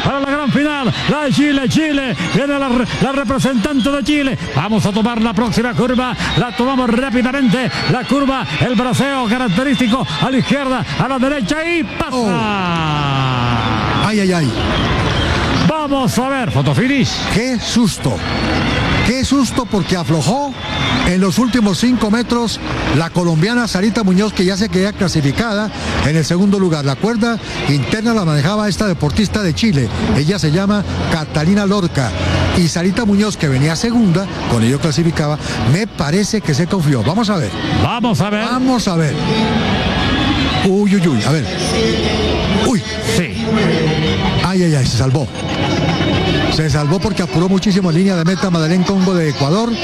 para la gran final. La de Chile, Chile, viene la representante de Chile. Vamos a tomar la próxima curva, la tomamos rápidamente. La curva, el braceo característico a la izquierda, a la derecha y pasa. Ay, ay, ay. Vamos a ver, fotofinish. Qué susto porque aflojó en los últimos 5 metros la colombiana Sarita Muñoz, que ya se queda clasificada en el segundo lugar. La cuerda interna la manejaba esta deportista de Chile, ella se llama Catalina Lorca, y Sarita Muñoz, que venía segunda, con ello clasificaba, me parece que se confió. Vamos a ver. Uy, a ver. Uy. Sí. Ay, ay, ay, se salvó porque apuró muchísimo en línea de meta Madeleine Congo de Ecuador.